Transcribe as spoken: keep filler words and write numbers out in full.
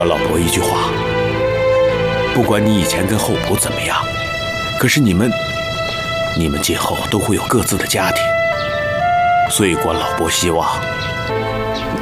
老伯一句话，不管你以前跟后仆怎么样，可是你们，你们今后都会有各自的家庭，所以关老伯希望